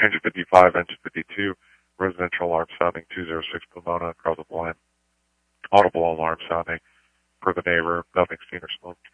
Engine 55, engine 52, residential alarm sounding 206 Pomona across the line. Audible alarm sounding per the neighbor, nothing seen or smoked.